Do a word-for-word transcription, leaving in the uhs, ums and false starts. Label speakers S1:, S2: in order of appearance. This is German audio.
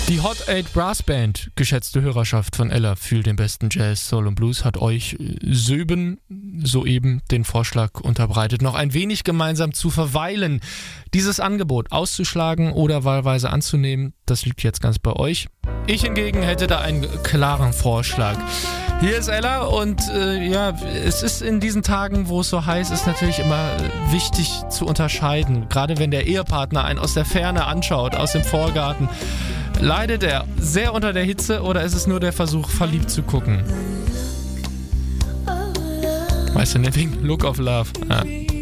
S1: Die Hot acht Brass Band, geschätzte Hörerschaft von Ella, fühlt den besten Jazz, Soul und Blues, hat euch Söben soeben den Vorschlag unterbreitet, noch ein wenig gemeinsam zu verweilen. Dieses Angebot auszuschlagen oder wahlweise anzunehmen, das liegt jetzt ganz bei euch. Ich hingegen hätte da einen klaren Vorschlag. Hier ist Ella und äh, ja, es ist in diesen Tagen, wo es so heiß ist, natürlich immer wichtig zu unterscheiden. Gerade wenn der Ehepartner einen aus der Ferne anschaut, aus dem Vorgarten. Leidet er sehr unter der Hitze oder ist es nur der Versuch, verliebt zu gucken? Weißt du, wegen Look of Love. Ja.